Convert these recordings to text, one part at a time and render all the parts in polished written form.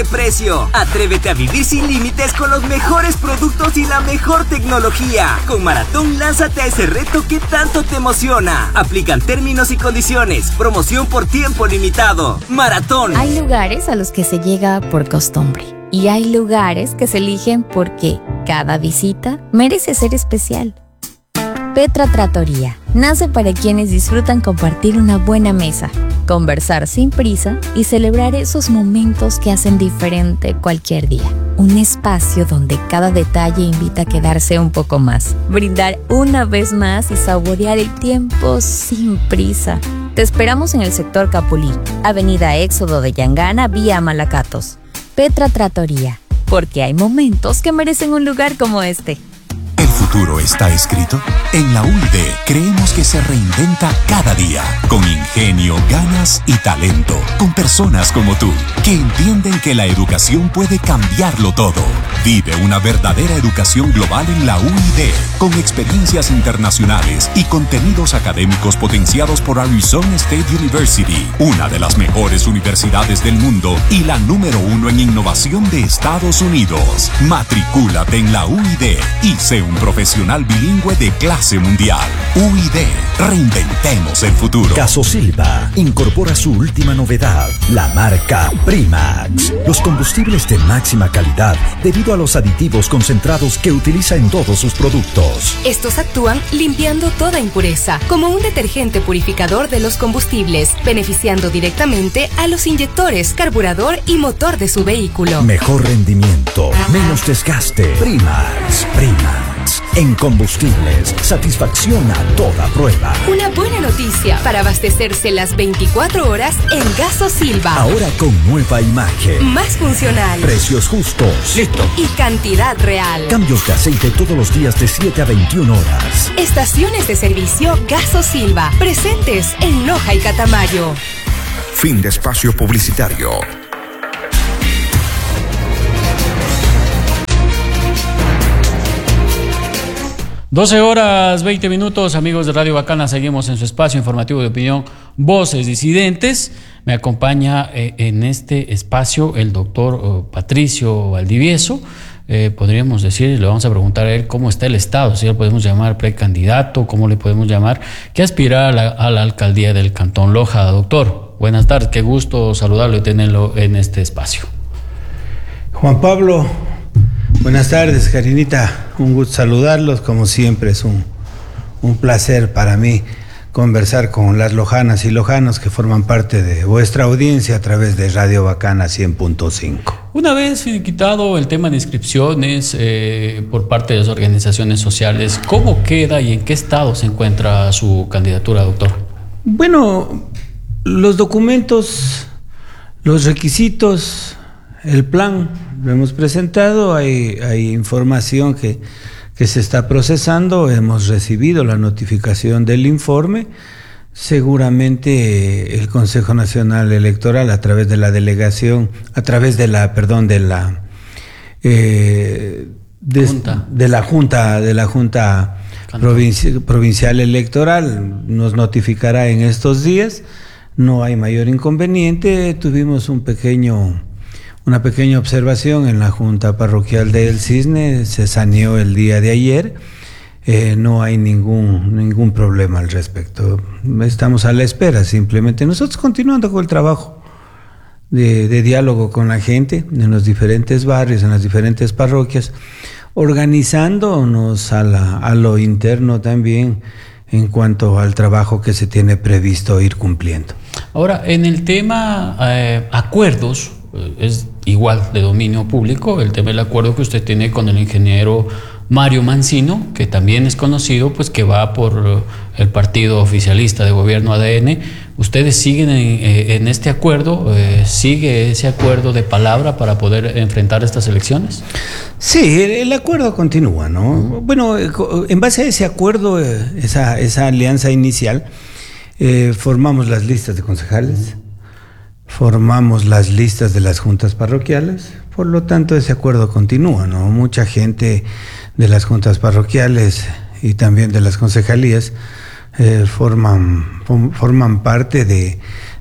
precio. Atrévete a vivir sin límites con los mejores productos y la mejor tecnología. Con Maratón, lánzate a ese reto que tanto te emociona. Aplican términos y condiciones. Promoción por tiempo limitado. Maratón. Hay lugares a los que se llega por costumbre. Y hay lugares que se eligen porque cada visita merece ser especial. Petra Trattoria nace para quienes disfrutan compartir una buena mesa, conversar sin prisa y celebrar esos momentos que hacen diferente cualquier día. Un espacio donde cada detalle invita a quedarse un poco más, brindar una vez más y saborear el tiempo sin prisa. Te esperamos en el sector Capulí, Avenida Éxodo de Yangana, vía Malacatos. Petra Trattoria, porque hay momentos que merecen un lugar como este. ¿El futuro está escrito? En la UID creemos que se reinventa cada día, con ingenio, ganas y talento, con personas como tú, que entienden que la educación puede cambiarlo todo. Vive una verdadera educación global en la UID, con experiencias internacionales y contenidos académicos potenciados por Arizona State University, una de las mejores universidades del mundo y la número 1 en innovación de Estados Unidos. Matricúlate en la UID y sé un profesional bilingüe de clase mundial. UID, reinventemos el futuro. Gasosilva incorpora su última novedad, la marca Primax. Los combustibles de máxima calidad debido a los aditivos concentrados que utiliza en todos sus productos. Estos actúan limpiando toda impureza, como un detergente purificador de los combustibles, beneficiando directamente a los inyectores, carburador y motor de su vehículo. Mejor rendimiento, menos desgaste. Primax. En combustibles, satisfacción a toda prueba. Una buena noticia para abastecerse las 24 horas en Gasosilva. Ahora con nueva imagen. Más funcional. Precios justos. Listo. Y cantidad real. Cambios de aceite todos los días de 7 a 21 horas. Estaciones de servicio Gasosilva, presentes en Loja y Catamayo. Fin de espacio publicitario. 12:20, amigos de Radio Bacana. Seguimos en su espacio informativo de opinión, Voces Disidentes. Me acompaña en este espacio el doctor Patricio Valdivieso. Podríamos decir, le vamos a preguntar a él cómo está el Estado, si le podemos llamar precandidato, cómo le podemos llamar, que aspira a la alcaldía del Cantón Loja. Doctor, buenas tardes, qué gusto saludarlo y tenerlo en este espacio. Juan Pablo, buenas tardes, Karinita, un gusto saludarlos, como siempre es un placer para mí conversar con las lojanas y lojanos que forman parte de vuestra audiencia a través de Radio Bacana 100.5. Una vez finiquitado el tema de inscripciones por parte de las organizaciones sociales, ¿cómo queda y en qué estado se encuentra su candidatura, doctor? Bueno, los documentos, los requisitos, el plan lo hemos presentado, hay información que se está procesando, hemos recibido la notificación del informe. Seguramente el Consejo Nacional Electoral a través de la delegación, de la Junta Provincial Electoral nos notificará en estos días. No hay mayor inconveniente. Tuvimos una pequeña observación en la Junta Parroquial del Cisne, se saneó el día de ayer, no hay ningún problema al respecto. Estamos a la espera, simplemente nosotros continuando con el trabajo de diálogo con la gente en los diferentes barrios, en las diferentes parroquias, organizándonos a lo interno también en cuanto al trabajo que se tiene previsto ir cumpliendo. Ahora, en el tema acuerdos, es igual de dominio público el tema del acuerdo que usted tiene con el ingeniero Mario Mancino, que también es conocido, pues que va por el partido oficialista de gobierno ADN. ¿Ustedes siguen en este acuerdo? ¿Sigue ese acuerdo de palabra para poder enfrentar estas elecciones? Sí, el acuerdo continúa, ¿no? Bueno, en base a ese acuerdo, esa alianza inicial, formamos las listas de concejales, formamos las listas de las juntas parroquiales, por lo tanto ese acuerdo continúa, ¿no? Mucha gente de las juntas parroquiales y también de las concejalías forman parte de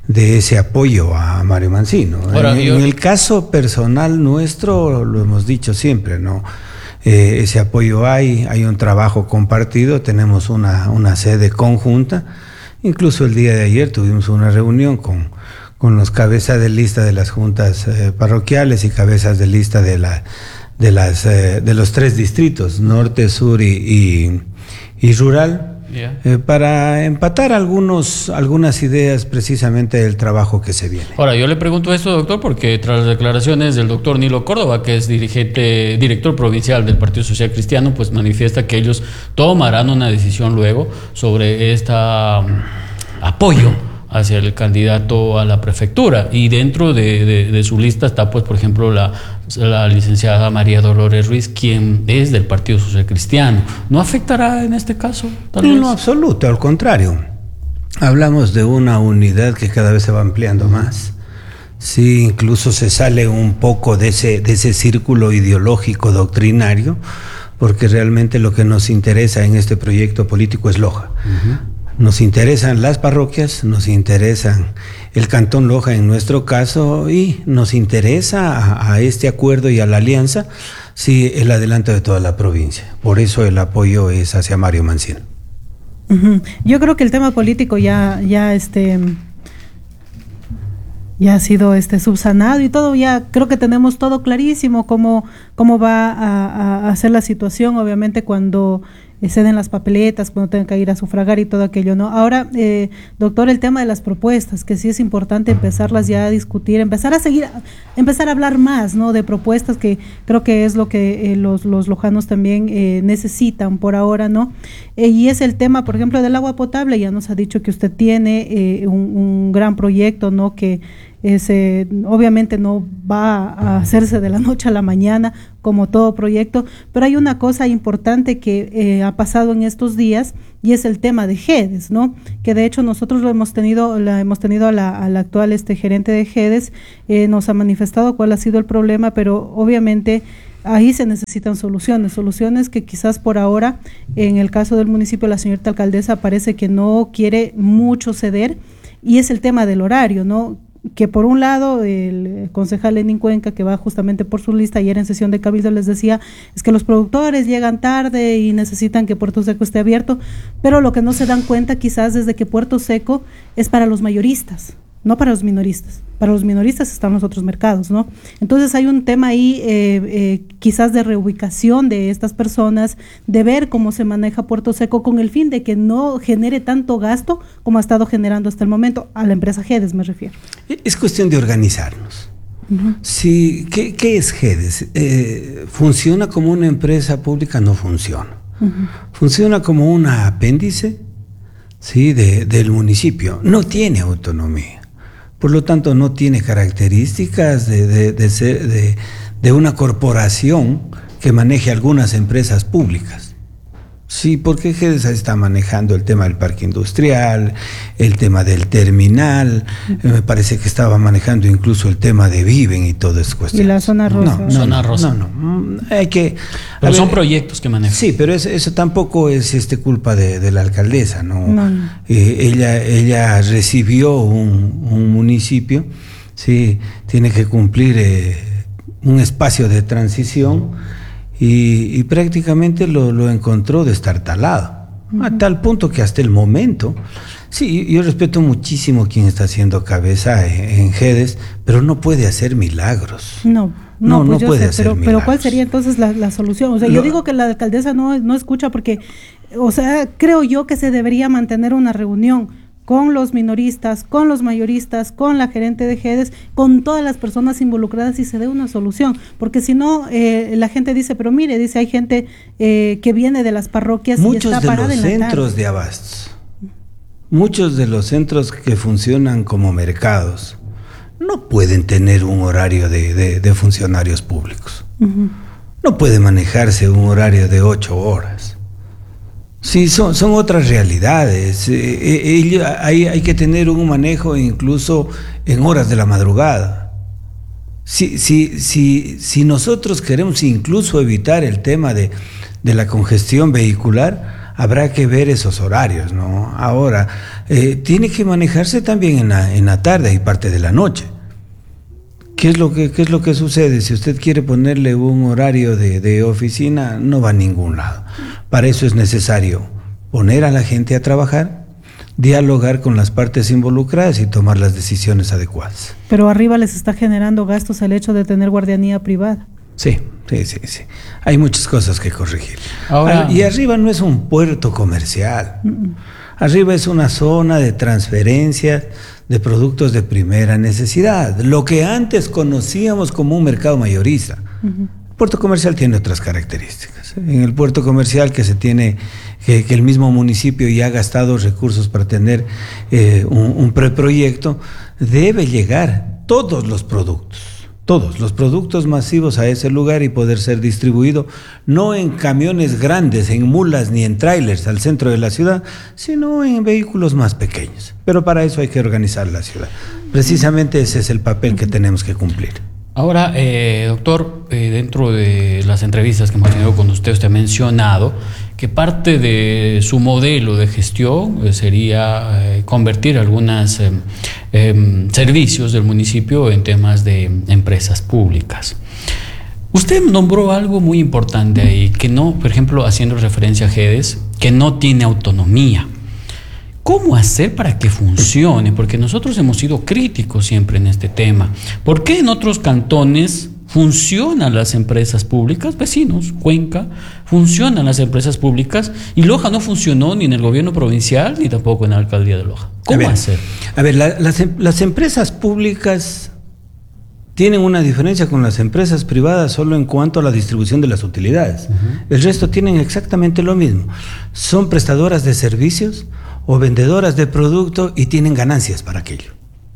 de ese apoyo a Mario Mancino. Ahora, en el caso personal nuestro, lo hemos dicho siempre, ¿no? Ese apoyo hay un trabajo compartido, tenemos una sede conjunta. Incluso el día de ayer tuvimos una reunión con los cabezas de lista de las juntas parroquiales y cabezas de lista de los 3 distritos, norte, sur y rural. Para empatar algunas ideas precisamente del trabajo que se viene. Ahora, yo le pregunto esto, doctor, porque tras las declaraciones del doctor Nilo Córdoba, que es director provincial del Partido Social Cristiano, pues manifiesta que ellos tomarán una decisión luego sobre este apoyo hacia el candidato a la prefectura, y dentro de su lista está, pues, por ejemplo, la licenciada María Dolores Ruiz, quien es del Partido Social Cristiano. ¿No afectará en este caso? En lo absoluto, al contrario. Hablamos de una unidad que cada vez se va ampliando más. Sí, incluso se sale un poco de ese círculo ideológico doctrinario, porque realmente lo que nos interesa en este proyecto político es Loja. Nos interesan las parroquias, nos interesan el Cantón Loja en nuestro caso, y nos interesa a este acuerdo y a la alianza, sí, el adelanto de toda la provincia. Por eso el apoyo es hacia Mario Mancino. Yo creo que el tema político ya ha sido subsanado y todo, ya creo que tenemos todo clarísimo cómo va a ser la situación, obviamente cuando se den las papeletas, cuando tengan que ir a sufragar y todo aquello, ¿no? Ahora, doctor, el tema de las propuestas, que sí es importante empezarlas ya a discutir, empezar a hablar más, ¿no? De propuestas, que creo que es lo que los lojanos también necesitan por ahora, ¿no? Y es el tema, por ejemplo, del agua potable. Ya nos ha dicho que usted tiene un gran proyecto, ¿no? Que obviamente no va a hacerse de la noche a la mañana, como todo proyecto, pero hay una cosa importante que ha pasado en estos días, y es el tema de GEDES, ¿no? Que de hecho nosotros la hemos tenido a la actual gerente de GEDES, nos ha manifestado cuál ha sido el problema, pero obviamente ahí se necesitan soluciones que quizás por ahora, en el caso del municipio, la señorita alcaldesa parece que no quiere mucho ceder, y es el tema del horario, ¿no? Que por un lado el concejal Lenín Cuenca, que va justamente por su lista, ayer en sesión de cabildo les decía, es que los productores llegan tarde y necesitan que Puerto Seco esté abierto, pero lo que no se dan cuenta quizás es de que Puerto Seco es para los mayoristas, no para los minoristas. Para los minoristas están los otros mercados, ¿no? Entonces hay un tema ahí quizás de reubicación de estas personas, de ver cómo se maneja Puerto Seco, con el fin de que no genere tanto gasto como ha estado generando hasta el momento, a la empresa GEDES me refiero. Es cuestión de organizarnos. Sí, ¿qué es GEDES? ¿Funciona como una empresa pública? No funciona. Funciona como un apéndice, ¿sí? del municipio. No tiene autonomía. Por lo tanto, no tiene características de una corporación que maneje algunas empresas públicas. Sí, porque GEDES está manejando el tema del parque industrial, el tema del terminal, me parece que estaba manejando incluso el tema de Viven y todo eso. Y la zona rosa. Zona rosa. Hay que... Pero son proyectos que manejan. Sí, pero eso tampoco es culpa de la alcaldesa, ¿no? Ella recibió un municipio, sí, tiene que cumplir un espacio de transición, y prácticamente lo encontró destartalado, a tal punto que hasta el momento, sí, yo respeto muchísimo quien está haciendo cabeza en GEDES, pero no puede hacer milagros. No puede hacer milagros. Pero ¿cuál sería entonces la solución? O sea, yo digo que la alcaldesa no escucha, porque, o sea, creo yo que se debería mantener una reunión con los minoristas, con los mayoristas, con la gerente de GEDES, con todas las personas involucradas, y se dé una solución, porque si no, la gente dice, pero mire, dice, hay gente que viene de las parroquias y está parada en la tarde. Muchos de los centros de abastos, muchos de los centros que funcionan como mercados, no pueden tener un horario de funcionarios públicos. No puede manejarse un horario de 8 horas. Sí, son otras realidades. Hay que tener un manejo incluso en horas de la madrugada. Si nosotros queremos incluso evitar el tema de la congestión vehicular, habrá que ver esos horarios, ¿no? Ahora, tiene que manejarse también en la tarde y parte de la noche. ¿Qué es lo que sucede? Si usted quiere ponerle un horario de oficina, no va a ningún lado. Para eso es necesario poner a la gente a trabajar, dialogar con las partes involucradas y tomar las decisiones adecuadas. Pero arriba les está generando gastos el hecho de tener guardianía privada. Sí. Hay muchas cosas que corregir. Ahora, y arriba no es un puerto comercial. Arriba es una zona de transferencia de productos de primera necesidad, lo que antes conocíamos como un mercado mayorista. El puerto comercial tiene otras características. En el puerto comercial que el mismo municipio ya ha gastado recursos para tener un preproyecto, debe llegar todos los productos masivos a ese lugar y poder ser distribuido no en camiones grandes, en mulas ni en trailers al centro de la ciudad, sino en vehículos más pequeños. Pero para eso hay que organizar la ciudad. Precisamente ese es el papel que tenemos que cumplir. Ahora, doctor, dentro de las entrevistas que hemos tenido con usted ha mencionado que parte de su modelo de gestión sería convertir algunos servicios del municipio en temas de empresas públicas. Usted nombró algo muy importante ahí, que no, por ejemplo, haciendo referencia a GEDES, que no tiene autonomía. ¿Cómo hacer para que funcione? Porque nosotros hemos sido críticos siempre en este tema. ¿Por qué en otros cantones funcionan las empresas públicas? Vecinos, Cuenca, funcionan las empresas públicas y Loja no funcionó ni en el gobierno provincial ni tampoco en la alcaldía de Loja. ¿Cómo hacer? A ver, las empresas públicas tienen una diferencia con las empresas privadas solo en cuanto a la distribución de las utilidades. El resto tienen exactamente lo mismo. Son prestadoras de servicios o vendedoras de producto y tienen ganancias para aquello.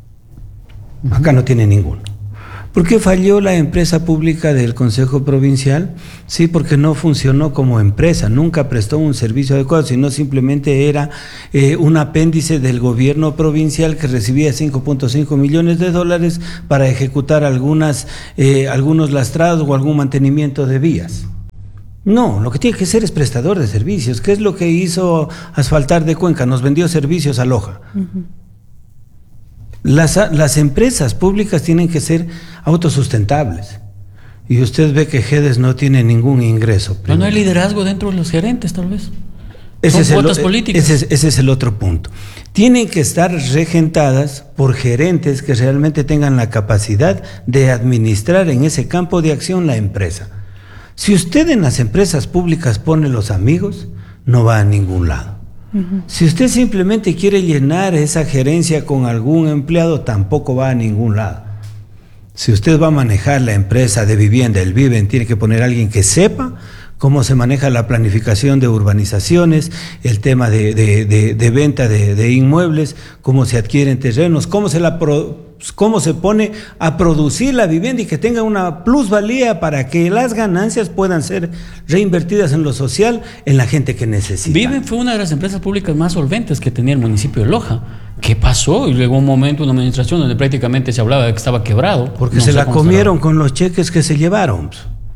Acá no tiene ninguno. ¿Por qué falló la empresa pública del Consejo Provincial? Sí, porque no funcionó como empresa, nunca prestó un servicio adecuado, sino simplemente era un apéndice del gobierno provincial que recibía $5.5 millones para ejecutar algunos lastrados o algún mantenimiento de vías. No, lo que tiene que ser es prestador de servicios. ¿Qué es lo que hizo Asfaltar de Cuenca? Nos vendió servicios a Loja. Las empresas públicas tienen que ser autosustentables. Y usted ve que GEDES no tiene ningún ingreso. Pero no hay liderazgo dentro de los gerentes, tal vez. Son cuotas políticas. Ese es el otro punto. Tienen que estar regentadas por gerentes que realmente tengan la capacidad de administrar en ese campo de acción la empresa. Si usted en las empresas públicas pone los amigos, no va a ningún lado. Si usted simplemente quiere llenar esa gerencia con algún empleado, tampoco va a ningún lado. Si usted va a manejar la empresa de vivienda, el Viven, tiene que poner a alguien que sepa cómo se maneja la planificación de urbanizaciones, el tema de venta de inmuebles, cómo se adquieren terrenos, cómo se pone a producir la vivienda y que tenga una plusvalía para que las ganancias puedan ser reinvertidas en lo social, en la gente que necesita. Viven fue una de las empresas públicas más solventes que tenía el municipio de Loja. ¿Qué pasó? Y luego un momento, una administración donde prácticamente se hablaba de que estaba quebrado. Porque se la comieron con los cheques que se llevaron.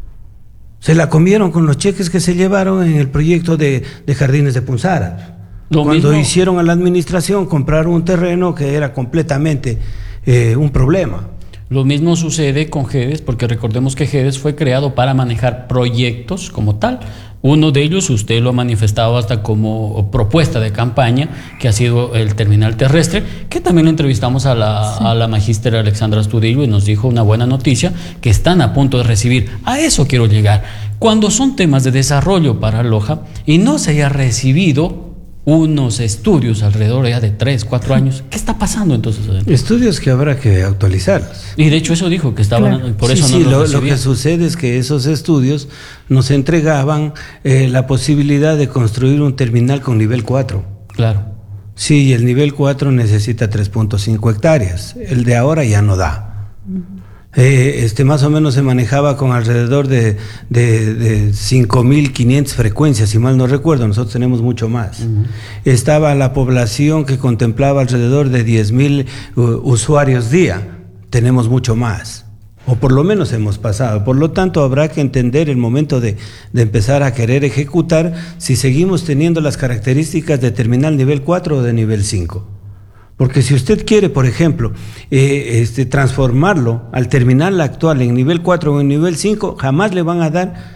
Se la comieron con los cheques que se llevaron en el proyecto de Jardines de Punzara. Cuando hicieron a la administración comprar un terreno que era completamente un problema. Lo mismo sucede con GEDES, porque recordemos que GEDES fue creado para manejar proyectos como tal. Uno de ellos, usted lo ha manifestado hasta como propuesta de campaña, que ha sido el terminal terrestre, que también lo entrevistamos a la magíster Alexandra Astudillo y nos dijo una buena noticia, que están a punto de recibir. A eso quiero llegar. Cuando son temas de desarrollo para Loja y no se haya recibido unos estudios alrededor ya de 3, 4 años. ¿Qué está pasando entonces adentro? Estudios que habrá que actualizarlos. Y de hecho eso dijo, que estaban, claro. Por eso sí, no lo que sucede es que esos estudios nos entregaban la posibilidad de construir un terminal con nivel 4. Claro. Sí, el nivel 4 necesita 3.5 hectáreas. El de ahora ya no da. Más o menos se manejaba con alrededor de 5.500 frecuencias, si mal no recuerdo. Nosotros tenemos mucho más. Estaba la población que contemplaba alrededor de 10.000 usuarios día. Tenemos mucho más. o por lo menos hemos pasado. Por lo tanto, habrá que entender el momento de empezar a querer ejecutar si seguimos teniendo las características de terminal nivel 4 o de nivel 5. Porque si usted quiere, por ejemplo, transformarlo al terminal actual en nivel 4 o en nivel 5, jamás le van a dar...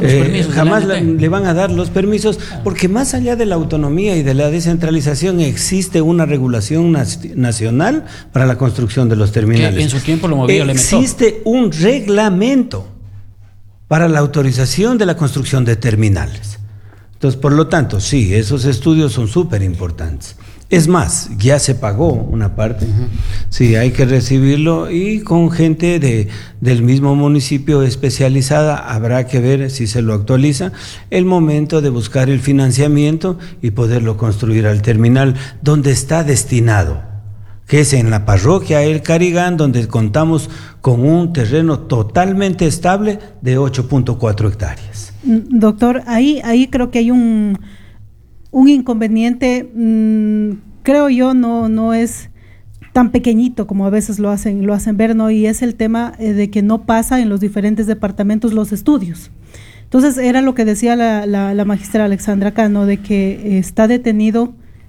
le van a dar los permisos, porque más allá de la autonomía y de la descentralización existe una regulación nacional para la construcción de los terminales. Que en su tiempo lo movía existe un reglamento para la autorización de la construcción de terminales. Entonces, por lo tanto, sí, esos estudios son súper importantes. Es más, ya se pagó una parte, sí, hay que recibirlo, y con gente del mismo municipio especializada habrá que ver si se lo actualiza, el momento de buscar el financiamiento y poderlo construir al terminal donde está destinado, que es en la parroquia El Carigán, donde contamos con un terreno totalmente estable de 8.4 hectáreas. Doctor, ahí creo que hay un inconveniente, creo yo, no es tan pequeñito como a veces lo hacen ver, ¿no? Y es el tema de que no pasa en los diferentes departamentos los estudios. Entonces, era lo que decía la magistrada Alexandra acá, ¿no? De que está detenido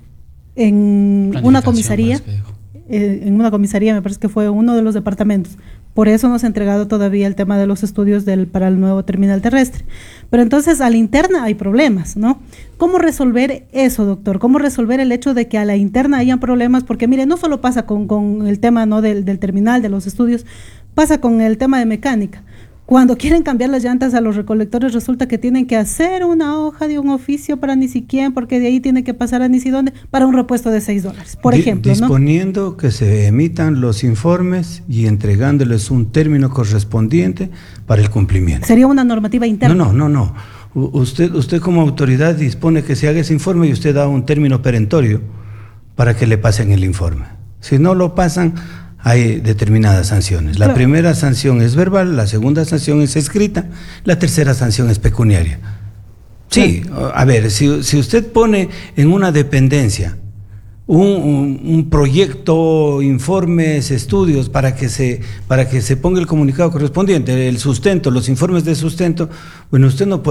en una comisaría, me parece que fue uno de los departamentos. Por eso no se ha entregado todavía el tema de los estudios para el nuevo terminal terrestre. Pero entonces a la interna hay problemas, ¿no? ¿Cómo resolver eso, doctor? ¿Cómo resolver el hecho de que a la interna hayan problemas? Porque mire, no solo pasa con el tema, ¿no?, del terminal, de los estudios, pasa con el tema de mecánica. Cuando quieren cambiar las llantas a los recolectores, resulta que tienen que hacer una hoja de un oficio para ni siquiera, porque de ahí tiene que pasar a ni si dónde, para un repuesto de $6, por ejemplo, ¿no? Disponiendo que se emitan los informes y entregándoles un término correspondiente para el cumplimiento. ¿Sería una normativa interna? No. Usted como autoridad dispone que se haga ese informe y usted da un término perentorio para que le pasen el informe. Si no lo pasan, hay determinadas sanciones. La primera sanción es verbal, la segunda sanción es escrita, la tercera sanción es pecuniaria. Sí, a ver, si usted pone en una dependencia un proyecto, informes, estudios para que se ponga el comunicado correspondiente, el sustento, los informes de sustento, bueno, usted no puede